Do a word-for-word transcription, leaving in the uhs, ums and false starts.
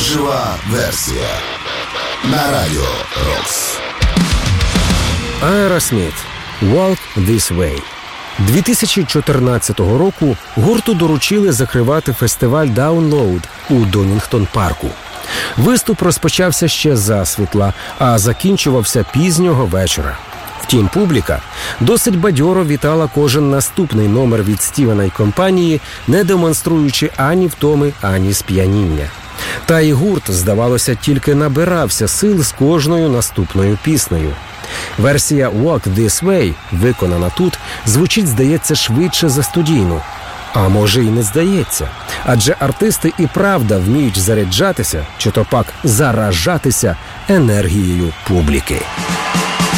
Жива версія на Радіо Рокс. Aerosmith «Walk This Way». дві тисячі чотирнадцятого року гурту доручили закривати фестиваль Download у Донінгтон-парку. Виступ розпочався ще засвітла, а закінчувався пізнього вечора. Втім, публіка досить бадьоро вітала кожен наступний номер від Стівена й компанії, не демонструючи ані втоми, ані сп'яніння. Та й гурт, здавалося, тільки набирався сил з кожною наступною піснею. Версія «Walk This Way», виконана тут, звучить, здається, швидше за студійну. А може й не здається. Адже артисти і правда вміють заряджатися, чи то пак заражатися енергією публіки.